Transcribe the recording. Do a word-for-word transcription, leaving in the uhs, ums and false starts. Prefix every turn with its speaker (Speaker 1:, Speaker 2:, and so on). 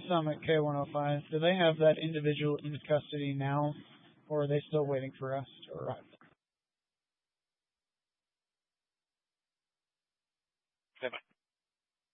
Speaker 1: Summit K one oh five, do they have that individual in custody now, or are they still waiting for us to arrive?
Speaker 2: Bye-bye.